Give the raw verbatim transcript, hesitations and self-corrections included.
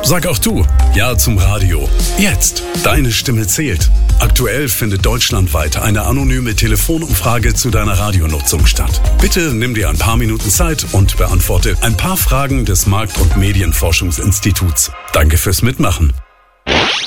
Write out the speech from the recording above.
Sag auch du Ja zum Radio. Jetzt. Deine Stimme zählt. Aktuell findet deutschlandweit eine anonyme Telefonumfrage zu deiner Radionutzung statt. Bitte nimm dir ein paar Minuten Zeit und beantworte ein paar Fragen des Markt- und Medienforschungsinstituts. Danke fürs Mitmachen.